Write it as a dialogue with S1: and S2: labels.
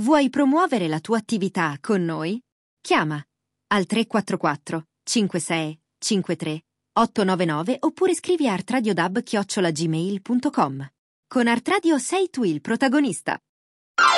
S1: Vuoi promuovere la tua attività con noi? Chiama al 344 56 53 899 oppure scrivi a artradiodub@gmail.com. Con Artradio sei tu il protagonista.